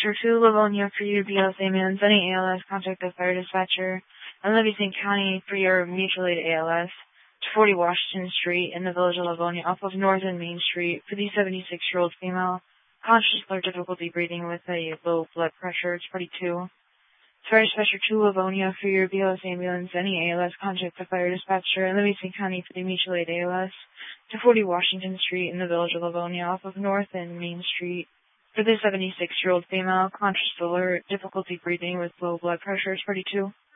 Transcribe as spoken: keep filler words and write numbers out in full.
Dispatcher to Livonia for your B L S ambulance, any A L S, contact the fire dispatcher in Livingston County for your mutual aid A L S to forty Washington Street in the village of Livonia off of North and Main Street for the seventy-six-year-old female, conscious or difficulty breathing with a low blood pressure. It's forty-two. Fire dispatcher to Livonia for your B L S ambulance, any A L S, contact the fire dispatcher in Livingston County for the mutual aid A L S to forty Washington Street in the village of Livonia off of North and Main Street for the seventy-six-year-old female, conscious alert, difficulty breathing with low blood pressure. It's forty-two.